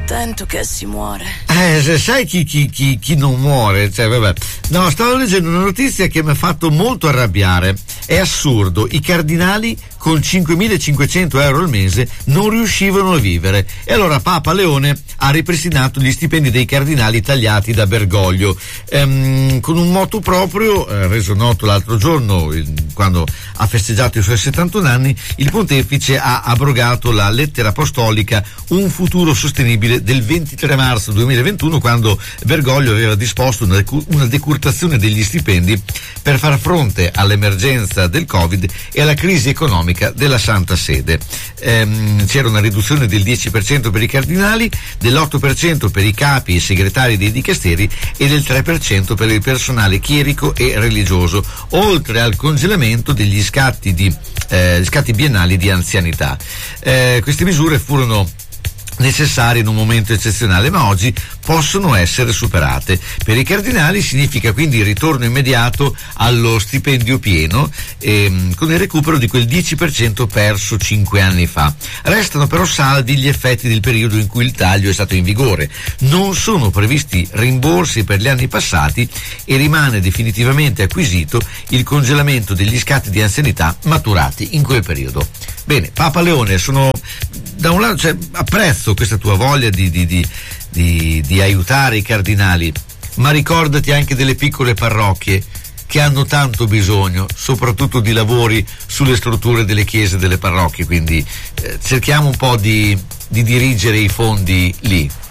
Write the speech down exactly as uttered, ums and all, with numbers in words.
attento che si muore. Eh, sai chi, chi, chi, chi non muore? Cioè, vabbè. No, stavo leggendo una notizia che mi ha fatto molto arrabbiare. È assurdo, i cardinali con cinquemilacinquecento euro al mese non riuscivano a vivere. E allora Papa Leone ha ripristinato gli stipendi dei cardinali tagliati da Bergoglio, ehm, con un motto proprio, eh, reso noto l'altro giorno, eh, quando ha festeggiato i suoi settantuno anni, il pontefice ha abrogato la lettera apostolica Un futuro sostenibile del ventitré marzo duemilaventuno, quando Bergoglio aveva disposto una, una decurtazione degli stipendi per far fronte all'emergenza del Covid e alla crisi economica della Santa Sede. Ehm, c'era una riduzione del dieci per cento per i cardinali, dell'otto per cento per i capi e segretari dei dicasteri e del tre per cento per il personale chierico e religioso, oltre al congelamento degli scatti, di, eh, scatti biennali di anzianità. Eh, queste misure furono necessarie in un momento eccezionale, ma oggi possono essere superate. Per i cardinali significa quindi il ritorno immediato allo stipendio pieno, ehm, con il recupero di quel dieci per cento perso cinque anni fa. Restano però saldi gli effetti del periodo in cui il taglio è stato in vigore. Non sono previsti rimborsi per gli anni passati e rimane definitivamente acquisito il congelamento degli scatti di anzianità maturati in quel periodo. Bene, Papa Leone, sono da un lato, cioè, apprezzo questa tua voglia di, di, di, di, di aiutare i cardinali, ma ricordati anche delle piccole parrocchie che hanno tanto bisogno, soprattutto di lavori sulle strutture delle chiese e delle parrocchie, quindi eh, cerchiamo un po' di, di dirigere i fondi lì.